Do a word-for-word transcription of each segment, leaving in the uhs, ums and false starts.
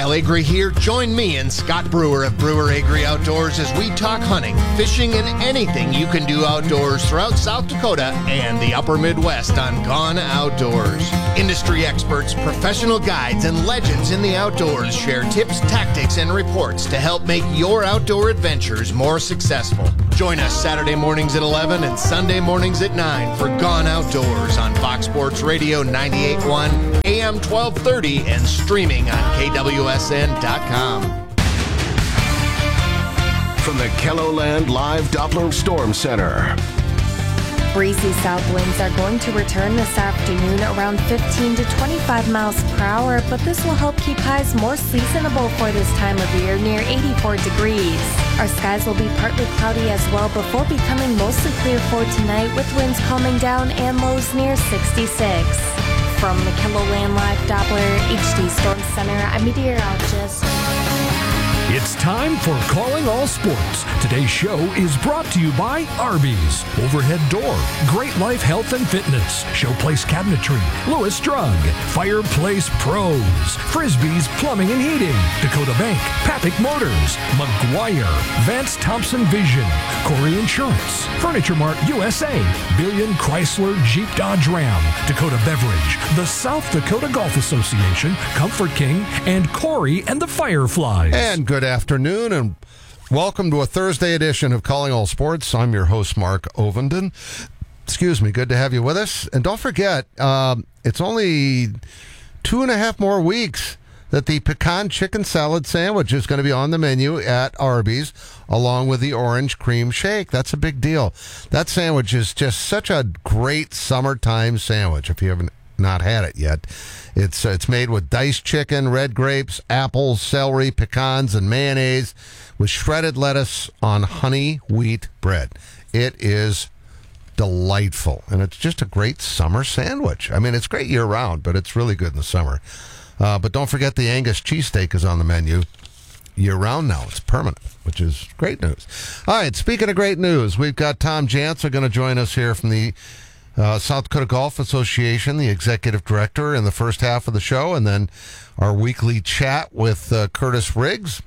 Kyle Agri here. Join me and Scott Brewer of Brewer Agri Outdoors as we talk hunting, fishing, and anything you can do outdoors throughout South Dakota and the upper Midwest on Gone Outdoors. Industry experts, professional guides, and legends in the outdoors share tips, tactics, and reports to help make your outdoor adventures more successful. Join us Saturday mornings at eleven and Sunday mornings at nine for Gone Outdoors on Fox Sports Radio ninety-eight point one, A M twelve thirty, and streaming on K W S N dot com. From the KELOLAND Live Doppler Storm Center. Breezy south winds are going to return this afternoon around fifteen to twenty-five miles per hour, but this will help keep highs more seasonable for this time of year, near eighty-four degrees. Our skies will be partly cloudy as well before becoming mostly clear for tonight, with winds calming down and lows near sixty-six. From the KELOLAND Live Doppler H D Storm Center, I'm meteorologist. It's time for Calling All Sports. Today's show is brought to you by Arby's, Overhead Door, Great Life Health and Fitness, Showplace Cabinetry, Lewis Drug, Fireplace Pros, Frisbee's Plumbing and Heating, Dakota Bank, Papik Motors, McGuire, Vance Thompson Vision, Corey Insurance, Furniture Mart U S A, Billion Chrysler Jeep Dodge Ram, Dakota Beverage, the South Dakota Golf Association, Comfort King, and Corey and the Fireflies. And good afternoon, and welcome to a Thursday edition of Calling All Sports. I'm your host, Mark Ovenden. Excuse me, good to have you with us. And don't forget, um, it's only two and a half more weeks that the pecan chicken salad sandwich is going to be on the menu at Arby's, along with the orange cream shake. That's a big deal. That sandwich is just such a great summertime sandwich, if you haven't not had it yet. It's uh, it's made with diced chicken, red grapes, apples, celery, pecans, and mayonnaise with shredded lettuce on honey wheat bread. It is delightful, and it's just a great summer sandwich. I mean, it's great year-round, but it's really good in the summer. Uh, but don't forget the Angus cheesesteak is on the menu year-round now. It's permanent, which is great news. All right, speaking of great news, we've got Tom Jansa going to join us here from the Uh, South Dakota Golf Association, the executive director, in the first half of the show, and then our weekly chat with uh, Curtis Riggs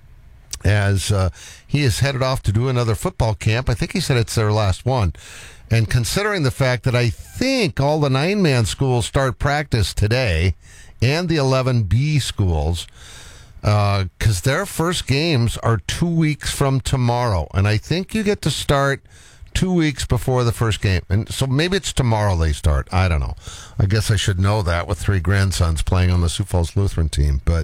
as uh, he is headed off to do another football camp. I think he said it's their last one. And considering the fact that I think all the nine-man schools start practice today and the eleven B schools, because uh, their first games are two weeks from tomorrow. And I think you get to start two weeks before the first game. And so maybe it's tomorrow they start. I don't know. I guess I should know that with three grandsons playing on the Sioux Falls Lutheran team. But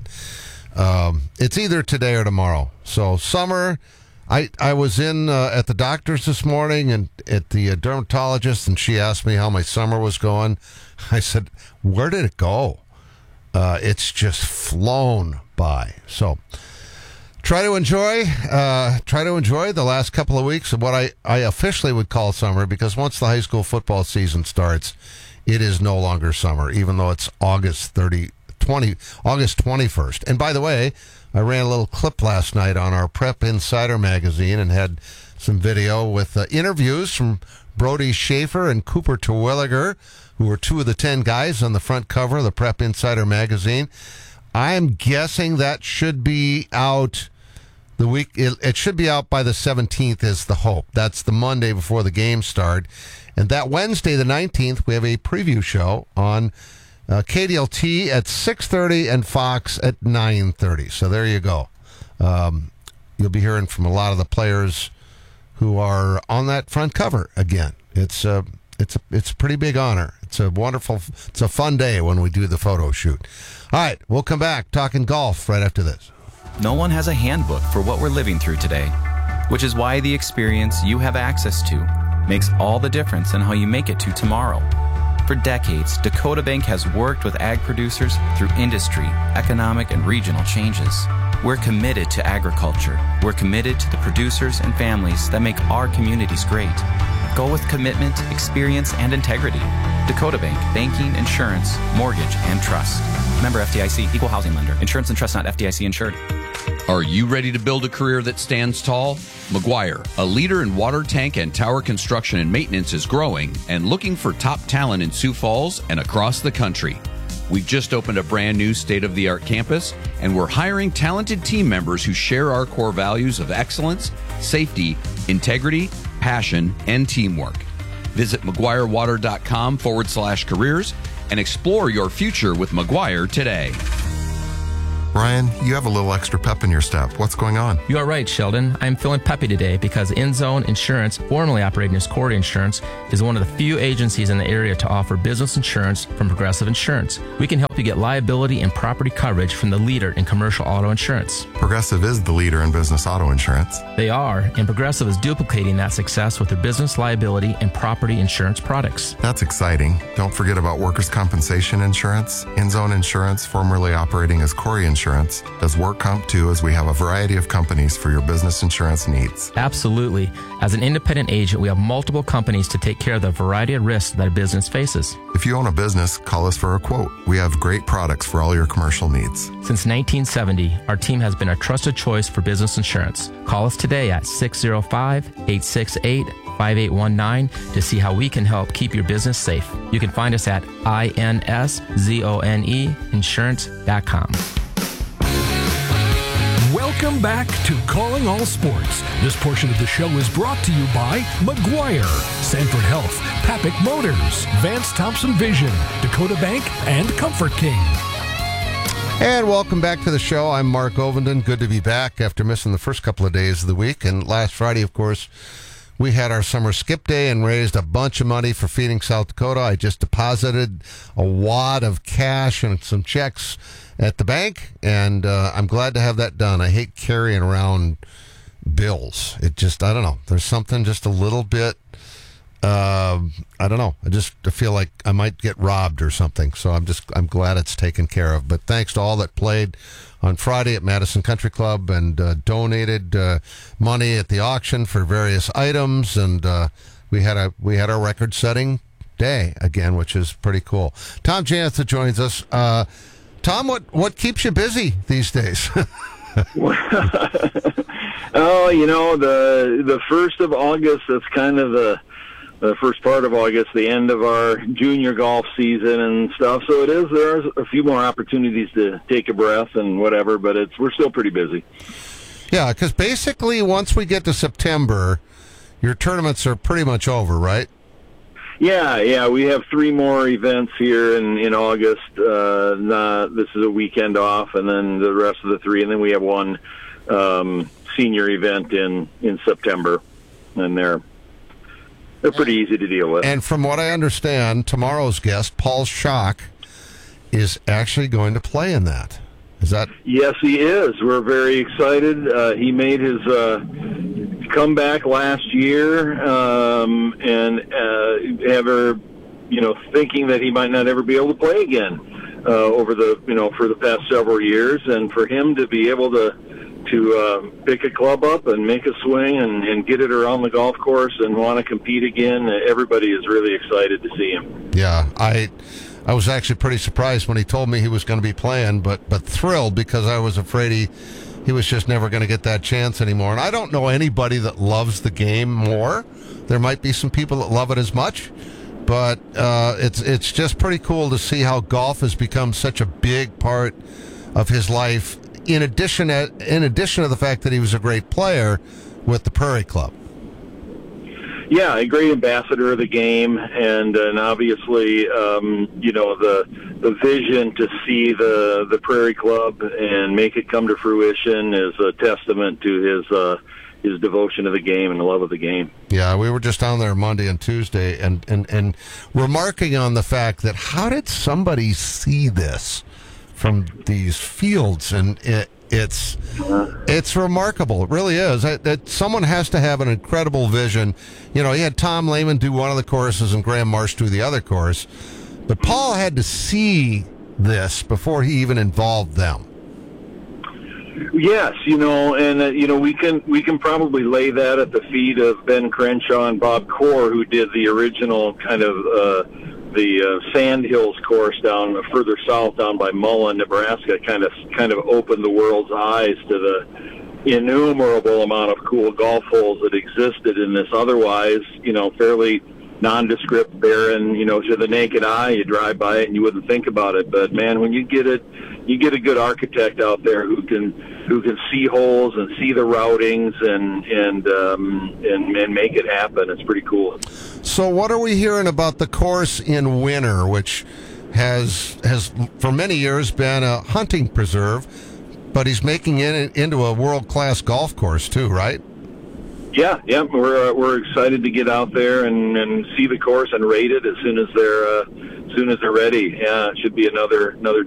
um, it's either today or tomorrow. So summer, I, I was in uh, at the doctor's this morning and at the uh, dermatologist, and she asked me how my summer was going. I said, where did it go? Uh, it's just flown by. So Try to enjoy, uh, try to enjoy the last couple of weeks of what I, I officially would call summer, because once the high school football season starts, it is no longer summer, even though it's August thirtieth, twenty, August twenty-first. And by the way, I ran a little clip last night on our Prep Insider magazine and had some video with uh, interviews from Brody Schaefer and Cooper Terwilliger, who were two of the ten guys on the front cover of the Prep Insider magazine. I'm guessing that should be out the week. It, it should be out by the seventeenth is the hope. That's the Monday before the games start. And that Wednesday, the nineteenth, we have a preview show on uh, K D L T at six thirty and Fox at nine thirty. So there you go. Um, you'll be hearing from a lot of the players who are on that front cover again. It's a, it's a, it's a pretty big honor. It's a wonderful, it's a fun day when we do the photo shoot. All right, we'll come back talking golf right after this. No one has a handbook for what we're living through today, which is why the experience you have access to makes all the difference in how you make it to tomorrow. For decades, Dakota Bank has worked with ag producers through industry, economic, and regional changes. We're committed to agriculture. We're committed to the producers and families that make our communities great. Go with commitment, experience, and integrity. Dakota Bank, banking, insurance, mortgage, and trust. Member F D I C, equal housing lender. Insurance and trust not F D I C insured. Are you ready to build a career that stands tall? McGuire, a leader in water tank and tower construction and maintenance, is growing and looking for top talent in Sioux Falls and across the country. We've just opened a brand new state-of-the-art campus, and we're hiring talented team members who share our core values of excellence, safety, integrity, passion, and teamwork. Visit McGuireWater.com forward slash careers and explore your future with McGuire today. Ryan, you have a little extra pep in your step. What's going on? You are right, Sheldon. I'm feeling peppy today because InZone Insurance, formerly operating as Corey Insurance, is one of the few agencies in the area to offer business insurance from Progressive Insurance. We can help you get liability and property coverage from the leader in commercial auto insurance. Progressive is the leader in business auto insurance. They are, and Progressive is duplicating that success with their business liability and property insurance products. That's exciting. Don't forget about workers' compensation insurance. InZone Insurance, formerly operating as Corey Insurance, does work comp too, as we have a variety of companies for your business insurance needs. Absolutely. As an independent agent, we have multiple companies to take care of the variety of risks that a business faces. If you own a business, call us for a quote. We have great products for all your commercial needs. Since nineteen seventy, our team has been a trusted choice for business insurance. Call us today at six oh five, eight six eight, five eight one nine to see how we can help keep your business safe. You can find us at I N S Z O N E insurance dot com. Welcome back to Calling All Sports. This portion of the show is brought to you by McGuire, Sanford Health, Papik Motors, Vance Thompson Vision, Dakota Bank, and Comfort King. And welcome back to the show. I'm Mark Ovenden. Good to be back after missing the first couple of days of the week. And last Friday, of course, we had our summer skip day and raised a bunch of money for Feeding South Dakota. I just deposited a wad of cash and some checks at the bank, and uh, I'm glad to have that done. I hate carrying around bills. It just, I don't know. There's something just a little bit, uh, I don't know. I just feel like I might get robbed or something. So I'm just, I'm glad it's taken care of. But thanks to all that played on Friday at Madison Country Club and uh, donated uh, money at the auction for various items, and uh, we had a we had our record-setting day again, which is pretty cool. Tom Janetha joins us. Uh, Tom, what, what keeps you busy these days? Oh, you know, the the first of August, that's kind of the the first part of August, the end of our junior golf season and stuff. So it is, there are a few more opportunities to take a breath and whatever, but it's we're still pretty busy. Yeah, because basically once we get to September, your tournaments are pretty much over, right? Yeah, yeah, we have three more events here in, in August. Uh, not, this is a weekend off, and then the rest of the three, and then we have one um, senior event in, in September, and they're they're pretty easy to deal with. And from what I understand, tomorrow's guest, Paul Schock, is actually going to play in that. Is that? Yes, he is. We're very excited. Uh, he made his uh, comeback last year, um, and uh, ever, you know, thinking that he might not ever be able to play again uh, over the, you know, for the past several years, and for him to be able to to uh, pick a club up and make a swing and, and get it around the golf course and want to compete again, everybody is really excited to see him. Yeah, I. I was actually pretty surprised when he told me he was going to be playing, but but thrilled because I was afraid he, he was just never going to get that chance anymore. And I don't know anybody that loves the game more. There might be some people that love it as much, but uh, it's it's just pretty cool to see how golf has become such a big part of his life. In addition, in addition to the fact that he was a great player with the Prairie Club. Yeah, a great ambassador of the game, and, and obviously, um, you know, the the vision to see the, the Prairie Club and make it come to fruition is a testament to his uh, his devotion to the game and the love of the game. Yeah, we were just down there Monday and Tuesday, and, and, and remarking on the fact that how did somebody see this from these fields? And it, It's it's remarkable. It really is. It, it, someone has to have an incredible vision. You know, he had Tom Lehman do one of the courses and Graham Marsh do the other course. But Paul had to see this before he even involved them. Yes, you know, and uh, you know we can we can probably lay that at the feet of Ben Crenshaw and Bob Core, who did the original kind of uh, the uh, Sand Hills course down further south, down by Mullen, Nebraska. Kind of kind of opened the world's eyes to the innumerable amount of cool golf holes that existed in this otherwise, you know, fairly nondescript, barren, you know, to the naked eye. You drive by it and you wouldn't think about it. But man, when you get it, you get a good architect out there who can who can see holes and see the routings and and um, and, and make it happen. It's pretty cool. So, what are we hearing about the course in Winter, which has has for many years been a hunting preserve, but he's making it into a world class golf course too, right? Yeah, yeah, we're uh, we're excited to get out there and, and see the course and rate it as soon as they're uh, as soon as they're ready. Yeah, it should be another another